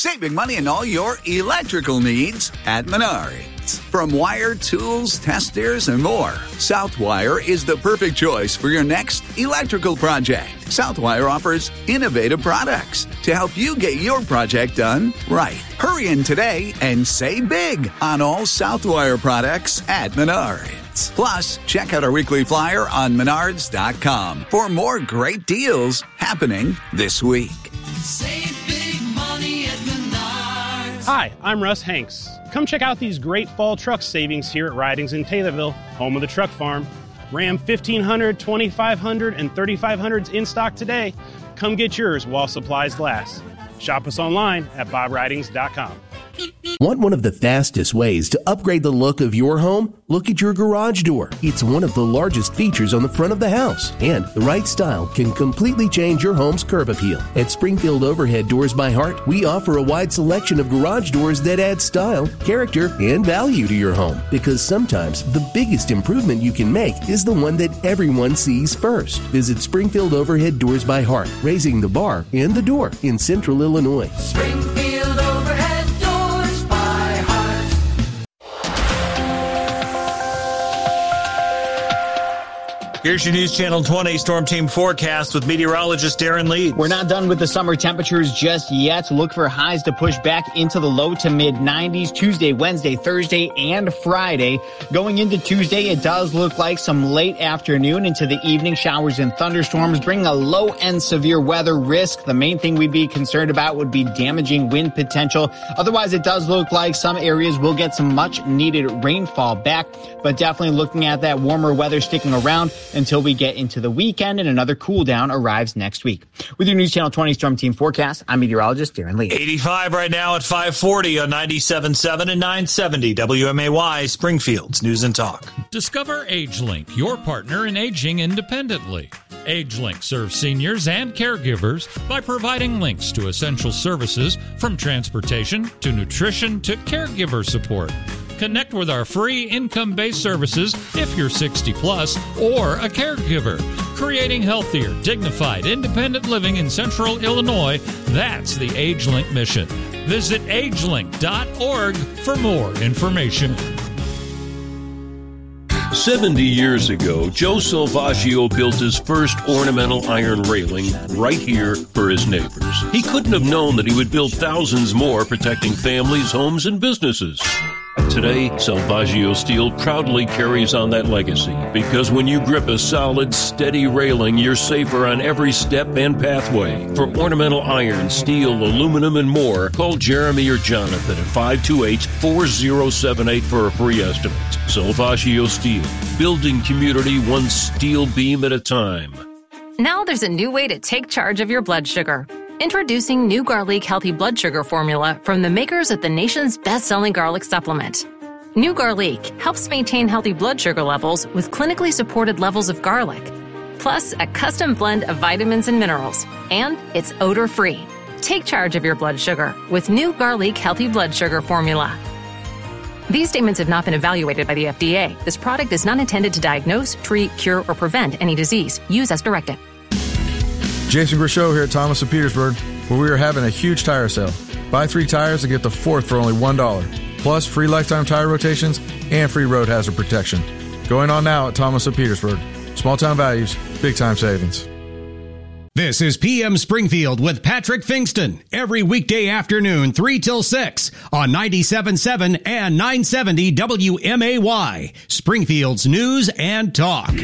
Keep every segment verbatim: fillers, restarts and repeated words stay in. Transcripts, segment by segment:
saving money on all your electrical needs at Menards. From wire, tools, testers, and more, Southwire is the perfect choice for your next electrical project. Southwire offers innovative products to help you get your project done right. Hurry in today and save big on all Southwire products at Menards. Plus, check out our weekly flyer on menards dot com for more great deals happening this week. Save big money at Menards. Hi, I'm Russ Hanks. Come check out these great fall truck savings here at Ridings in Taylorville, home of the truck farm. Ram fifteen hundred, twenty-five hundred, and thirty-five hundreds in stock today. Come get yours while supplies last. Shop us online at bob ridings dot com. Want one of the fastest ways to upgrade the look of your home? Look at your garage door. It's one of the largest features on the front of the house, and the right style can completely change your home's curb appeal. At Springfield Overhead Doors by Heart, we offer a wide selection of garage doors that add style, character, and value to your home, because sometimes the biggest improvement you can make is the one that everyone sees first. Visit Springfield Overhead Doors by Heart, raising the bar and the door in Central Illinois. Springfield Overhead Doors by Heart. Here's your News Channel twenty Storm Team forecast with meteorologist Darren Leeds. We're not done with the summer temperatures just yet. Look for highs to push back into the low to mid nineties Tuesday, Wednesday, Thursday, and Friday. Going into Tuesday, it does look like some late afternoon into the evening showers and thunderstorms, bringing a low-end severe weather risk. The main thing we'd be concerned about would be damaging wind potential. Otherwise, it does look like some areas will get some much-needed rainfall back, but definitely looking at that warmer weather sticking around until we get into the weekend, and another cool down arrives next week. With your News Channel twenty Storm Team forecast, I'm meteorologist Darren Lee. eighty-five right now at five forty on ninety-seven point seven and nine seventy W M A Y, Springfield's News and Talk. Discover AgeLink, your partner in aging independently. AgeLink serves seniors and caregivers by providing links to essential services from transportation to nutrition to caregiver support. Connect with our free income-based services if you're sixty plus or a caregiver. Creating healthier, dignified, independent living in Central Illinois, that's the AgeLink mission. Visit agelink dot org for more information. seventy years ago, Joe Salvaggio built his first ornamental iron railing right here for his neighbors. He couldn't have known that he would build thousands more, protecting families, homes, and businesses. Today, Salvaggio Steel proudly carries on that legacy, because when you grip a solid, steady railing, you're safer on every step and pathway. For ornamental iron, steel, aluminum, and more, call Jeremy or Jonathan at five two eight, four zero seven eight for a free estimate. Salvaggio Steel, building community one steel beam at a time. Now there's a new way to take charge of your blood sugar. Introducing new Garlic Healthy Blood Sugar Formula from the makers of the nation's best-selling garlic supplement. New Garlic helps maintain healthy blood sugar levels with clinically supported levels of garlic, plus a custom blend of vitamins and minerals, and it's odor-free. Take charge of your blood sugar with new Garlic Healthy Blood Sugar Formula. These statements have not been evaluated by the F D A. This product is not intended to diagnose, treat, cure, or prevent any disease. Use as directed. Jason Grishow here at Thomas of Petersburg, where we are having a huge tire sale. Buy three tires and get the fourth for only one dollar. Plus free lifetime tire rotations and free road hazard protection. Going on now at Thomas of Petersburg. Small town values, big time savings. This is P M Springfield with Patrick Fingston. Every weekday afternoon, three till six on ninety-seven point seven and nine seventy W M A Y. Springfield's News and Talk.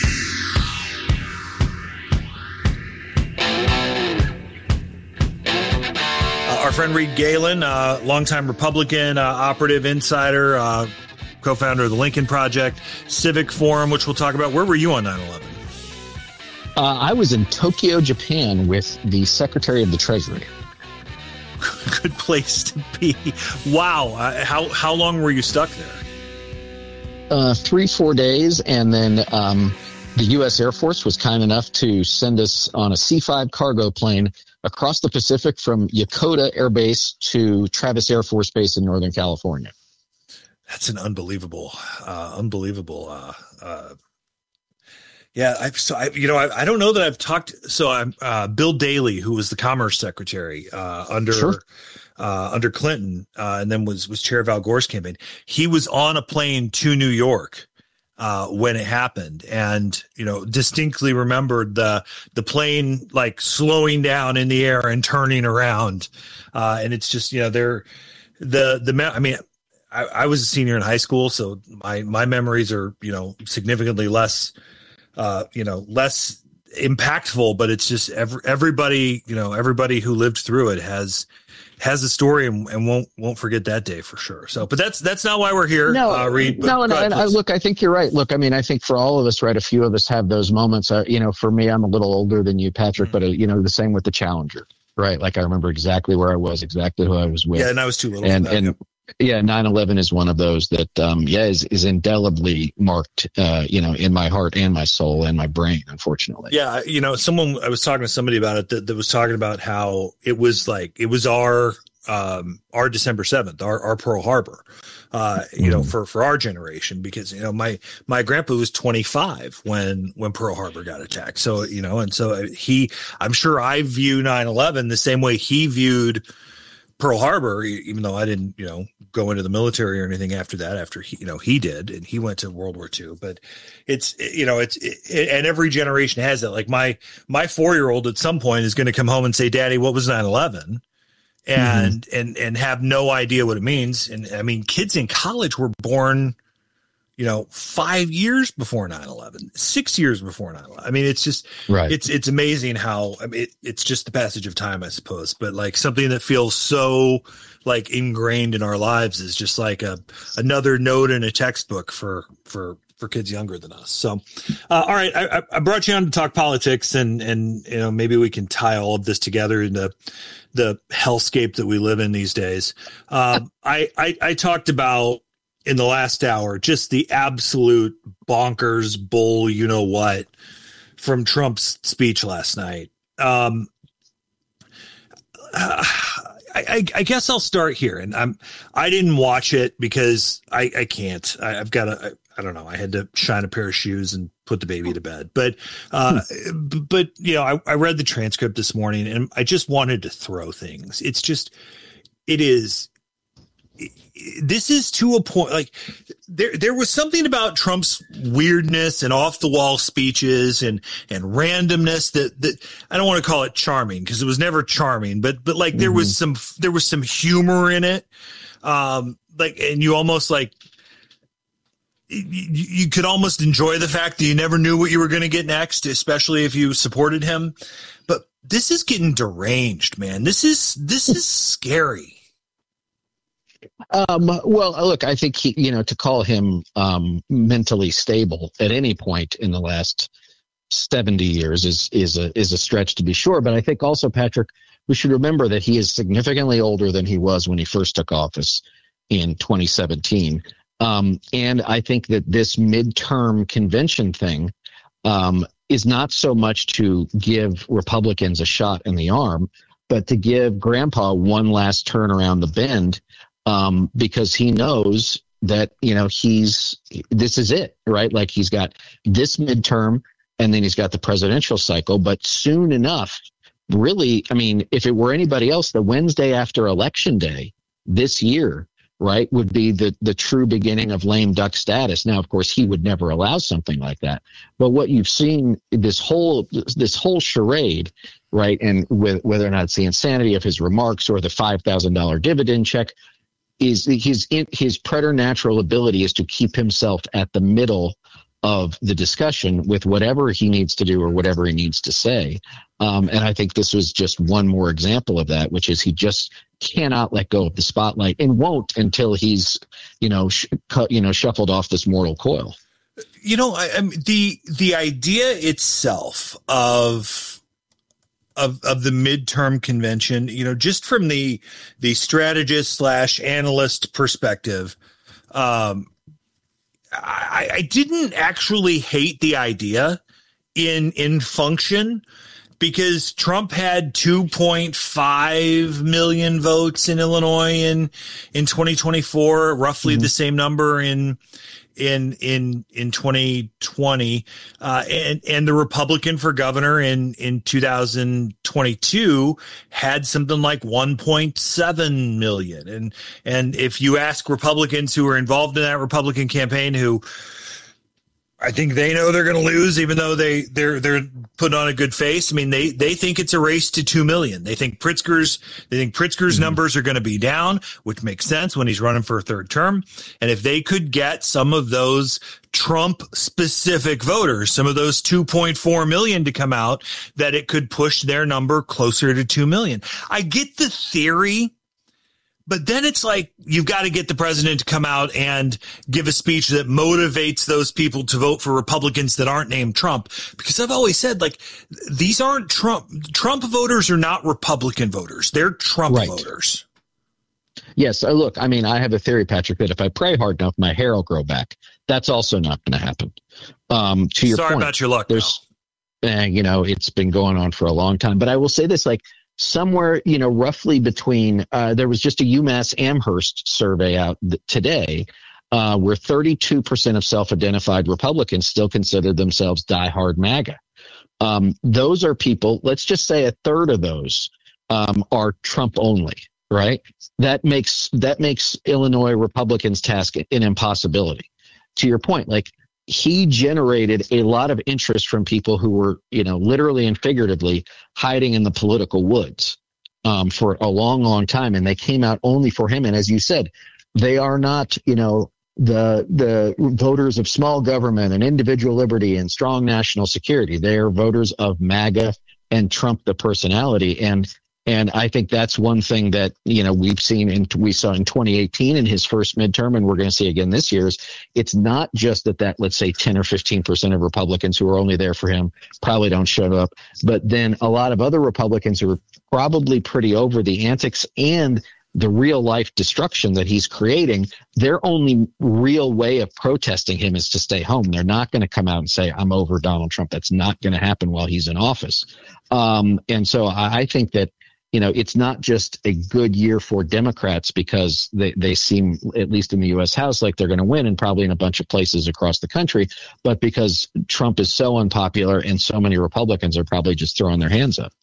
Our friend Reed Galen, uh, longtime Republican, uh, operative insider, uh, co-founder of the Lincoln Project, Civic Forum, which we'll talk about. Where were you on nine eleven? Uh, I was in Tokyo, Japan with the Secretary of the Treasury. Good place to be. Wow. Uh, how, how long were you stuck there? Uh, three, four days, and then um, the U S Air Force was kind enough to send us on a C five cargo plane across the Pacific from Yokota Air Base to Travis Air Force Base in Northern California. That's an unbelievable, uh, unbelievable. Uh, uh, Yeah, I so I you know I, I don't know that I've talked. So I'm uh, Bill Daley, who was the Commerce Secretary uh, under Sure. uh, under Clinton, uh, and then was was chair of Al Gore's campaign. He was on a plane to New York uh, when it happened, and you know distinctly remembered the the plane like slowing down in the air and turning around, uh, and it's just you know they're the the I mean. I, I was a senior in high school, so my my memories are you know significantly less, uh, you know less impactful. But it's just every, everybody you know everybody who lived through it has has a story and, and won't won't forget that day for sure. So, but that's that's not why we're here. No, uh, Reed. no, and, ahead, and I, look, I think you're right. Look, I mean, I think for all of us, right, a few of us have those moments. Uh, you know, for me, I'm a little older than you, Patrick, mm-hmm. but uh, you know, the same with the Challenger, right? Like I remember exactly where I was, exactly who I was with. Yeah, and I was too little. And for that, and. yeah. Yeah, nine eleven is one of those that, um, yeah, is, is indelibly marked, uh, you know, in my heart and my soul and my brain, unfortunately. Yeah, you know, someone I was talking to somebody about it that, that was talking about how it was like it was our um, our December seventh, our, our Pearl Harbor, uh, you mm. know, for, for our generation, because you know my my grandpa was twenty-five when when Pearl Harbor got attacked. So you know, and so he, I'm sure I view nine eleven the same way he viewed Pearl Harbor, even though I didn't, you know, go into the military or anything after that, after he, you know, he did, and he went to World War Two, but it's, you know, it's, it, and every generation has that. Like my, my four-year-old at some point is going to come home and say, Daddy, what was nine eleven? And, mm-hmm. and, and have no idea what it means. And I mean, kids in college were born, you know, five years before nine eleven, six years before nine eleven. I mean, it's just, right. it's, it's amazing how, I mean, it, it's just the passage of time, I suppose, but like something that feels so like ingrained in our lives is just like a, another note in a textbook for, for, for kids younger than us. So, uh, all right. I, I brought you on to talk politics and, and, you know, maybe we can tie all of this together into the hellscape that we live in these days. Um, I, I, I talked about, in the last hour, just the absolute bonkers bull, you know what, from Trump's speech last night. Um, uh, I, I, I guess I'll start here, and I'm I didn't watch it because I, I can't. I, I've got to. I, I don't know. I had to shine a pair of shoes and put the baby to bed. But, uh, hmm. but you know, I, I read the transcript this morning, and I just wanted to throw things. It's just, it is. This is to a point, like there, there was something about Trump's weirdness and off the wall speeches and, and randomness that, that I don't want to call it charming because it was never charming, but, but like there mm-hmm. was some, there was some humor in it. Um, like, and you almost like, you, you could almost enjoy the fact that you never knew what you were going to get next, especially if you supported him. But this is getting deranged, man. This is, this is scary. Um, well, look, I think he, you know, to call him um, mentally stable at any point in the last seventy years is is a is a stretch to be sure. But I think also, Patrick, we should remember that he is significantly older than he was when he first took office in twenty seventeen. Um, and I think that this midterm convention thing um, is not so much to give Republicans a shot in the arm, but to give Grandpa one last turn around the bend. Um, because he knows that, you know, he's, this is it, right? Like he's got this midterm and then he's got the presidential cycle, but soon enough, really, I mean, if it were anybody else, the Wednesday after election day this year, right, would be the, the true beginning of lame duck status. Now, of course, he would never allow something like that. But what you've seen, this whole, this whole charade, right, and with, whether or not it's the insanity of his remarks or the five thousand dollars dividend check, is his his preternatural ability is to keep himself at the middle of the discussion with whatever he needs to do or whatever he needs to say. Um, and I think this was just one more example of that, which is he just cannot let go of the spotlight and won't until he's, you know, sh- cut, you know, shuffled off this mortal coil. You know, I, I mean, the the idea itself of of of the midterm convention, you know, just from the the strategist slash analyst perspective, um, I, I didn't actually hate the idea in in function. because Trump had two point five million votes in Illinois in, in twenty twenty-four, roughly mm-hmm. the same number in, in, in, in twenty twenty. Uh, and, and the Republican for governor in, in two thousand twenty-two had something like one point seven million. And, and if you ask Republicans who were involved in that Republican campaign, who I think they know they're going to lose, even though they they're they're putting on a good face. I mean, they they think it's a race to two million. They think Pritzker's they think Pritzker's mm-hmm. numbers are going to be down, which makes sense when he's running for a third term. And if they could get some of those Trump specific voters, some of those two point four million to come out, that it could push their number closer to two million. I get the theory. But then it's like, you've got to get the president to come out and give a speech that motivates those people to vote for Republicans that aren't named Trump. Because I've always said, like, these aren't Trump. Trump voters are not Republican voters. They're Trump right. voters. Yes. Uh, look, I mean, I have a theory, Patrick, that if I pray hard enough, my hair will grow back. That's also not going to happen. Um, to your Sorry point, about your luck. There's, uh, you know, it's been going on for a long time. But I will say this, like, somewhere, you know, roughly between, uh, there was just a UMass Amherst survey out th- today, uh, where thirty-two percent of self-identified Republicans still consider themselves diehard MAGA. Um, those are people, let's just say a third of those, um, are Trump only, right? That makes, that makes Illinois Republicans' task an impossibility. To your point, like, he generated a lot of interest from people who were, you know, literally and figuratively hiding in the political woods um, for a long, long time. And they came out only for him. And as you said, they are not, you know, the the voters of small government and individual liberty and strong national security. They are voters of MAGA and Trump, the personality. And And I think that's one thing that, you know, we've seen and we saw in twenty eighteen in his first midterm, and we're going to see again this year, is it's not just that that, let's say, ten or fifteen percent of Republicans who are only there for him probably don't show up, but then a lot of other Republicans who are probably pretty over the antics and the real life destruction that he's creating, their only real way of protesting him is to stay home. They're not going to come out and say, I'm over Donald Trump. That's not going to happen while he's in office. Um, and so I, I think that, you know, it's not just a good year for Democrats because they, they seem, at least in the U S House, like they're going to win and probably in a bunch of places across the country, but because Trump is so unpopular and so many Republicans are probably just throwing their hands up.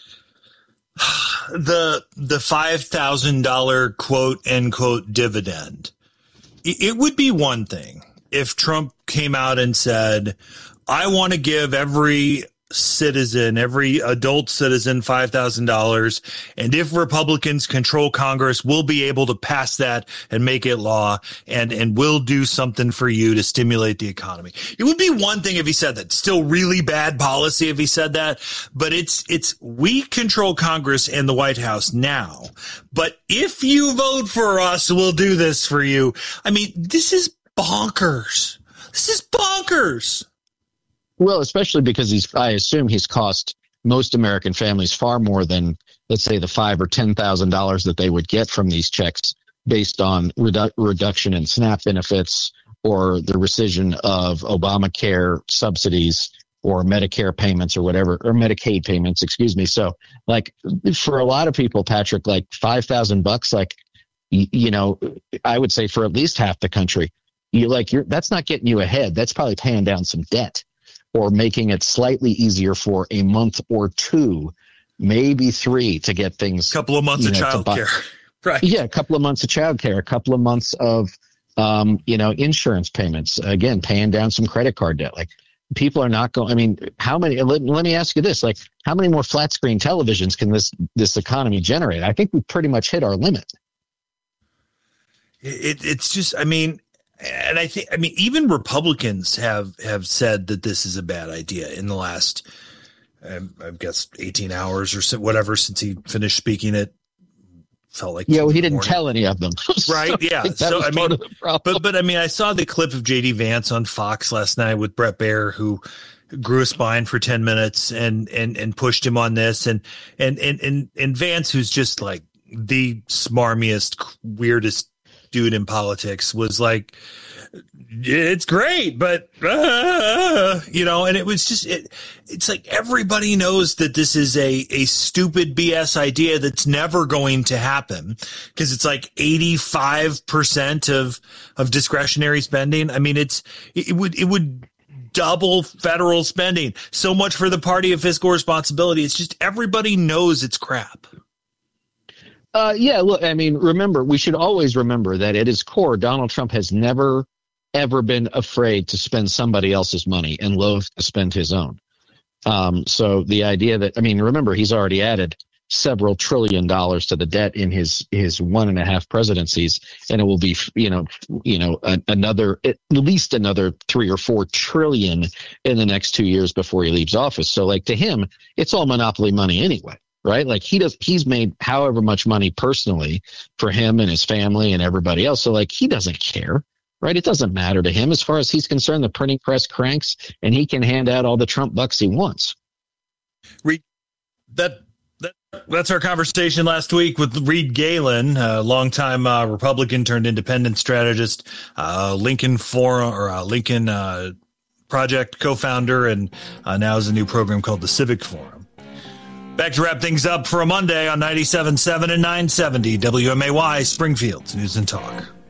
The the five thousand dollars quote unquote dividend. It would be one thing if Trump came out and said, I want to give every citizen, every adult citizen, five thousand dollars. And if Republicans control Congress, we'll be able to pass that and make it law, and, and we'll do something for you to stimulate the economy. It would be one thing if he said that. Still really bad policy if he said that, but it's, it's, we control Congress and the White House now, but if you vote for us, we'll do this for you. I mean, this is bonkers. This is bonkers. Well, especially because he's, I assume he's cost most American families far more than, let's say, the five or ten thousand dollars that they would get from these checks based on redu- reduction in SNAP benefits or the rescission of Obamacare subsidies or Medicare payments or whatever, or Medicaid payments, excuse me. So, like, for a lot of people, Patrick, like five thousand bucks, like, you, you know, I would say for at least half the country, you like you're that's not getting you ahead. That's probably paying down some debt, or making it slightly easier for a month or two, maybe three, to get things. A couple of months of childcare. Right. Yeah, a couple of months of childcare, a couple of months of, um, you know, insurance payments. Again, paying down some credit card debt. Like, people are not going, I mean, how many, let, let me ask you this, like, how many more flat screen televisions can this, this economy generate? I think we pretty much hit our limit. It, it's just, I mean, And I think, I mean, even Republicans have, have said that this is a bad idea in the last, um, I guess, eighteen hours or so, whatever, since he finished speaking. It felt like, yeah, well, he didn't morning. tell any of them. Right. Yeah. I so, I mean, but, but I mean, I saw the clip of J D Vance on Fox last night with Bret Baier, who grew a spine for ten minutes and, and, and pushed him on this. And, and, and, and, and Vance, who's just like the smarmiest, weirdest dude in politics was like, it's great, but, uh, you know, and it was just, it, it's like everybody knows that this is a, a stupid B S idea that's never going to happen because it's like eighty-five percent of, of discretionary spending. I mean, it's, it would, it would double federal spending. So much for the party of fiscal responsibility. It's just everybody knows it's crap. Uh, yeah, look, I mean, remember, we should always remember that at his core, Donald Trump has never ever been afraid to spend somebody else's money and loath to spend his own. Um, so the idea that, I mean, remember, he's already added several trillion dollars to the debt in his, his one and a half presidencies. And it will be, you know, you know, a, another, at least another three or four trillion in the next two years before he leaves office. So like to him, it's all monopoly money anyway, right? Like he does, he's made however much money personally for him and his family and everybody else. So like he doesn't care. Right. It doesn't matter to him as far as he's concerned. The printing press cranks and he can hand out all the Trump bucks he wants. Reed, that, that that's our conversation last week with Reed Galen, a longtime uh, Republican turned independent strategist, uh, Lincoln Forum or uh, Lincoln uh, Project co-founder, and uh, now has a new program called the Civic Forum. Back to wrap things up for a Monday on ninety-seven point seven and nine seventy W M A Y, Springfield's News and Talk.